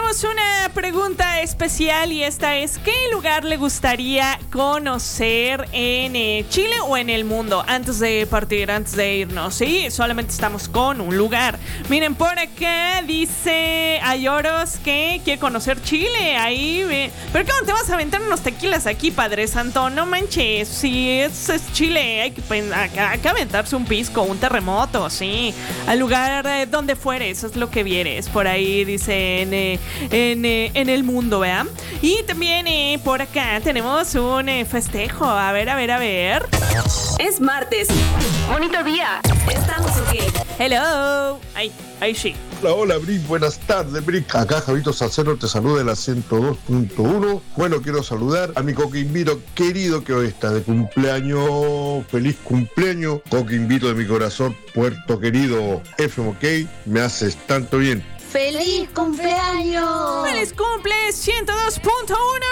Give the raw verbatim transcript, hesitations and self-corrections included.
tenemos una pregunta especial y esta es: ¿qué lugar le gustaría conocer en eh, Chile o en el mundo antes de partir, antes de irnos? Sí, solamente estamos con un lugar. Miren, por acá dice Ayoros que quiere conocer Chile. Ahí, eh, pero ¿cómo te vas a aventar unos tequilas aquí, Padre Santo? No manches, si es, es Chile, hay que, hay que aventarse un pisco, un terremoto, sí. Al lugar eh, donde fueres, es lo que vieres. Por ahí dice en, eh, en, eh, en el mundo, ¿vean? Y también eh, por acá tenemos un eh, festejo. A ver, a ver, a ver. Es martes. Bonito día. Estamos aquí. Hello. Ay, ay, sí. Hola, hola, Brick. Buenas tardes, Brick. Acá Javito Salcero te saluda en la ciento dos punto uno. Bueno, quiero saludar a mi Coquimbito querido que hoy está de cumpleaños. Feliz cumpleaños, Coquimbito de mi corazón, puerto querido F M K. Me haces tanto bien. ¡Feliz cumpleaños! ¡Feliz cumple ciento dos punto uno!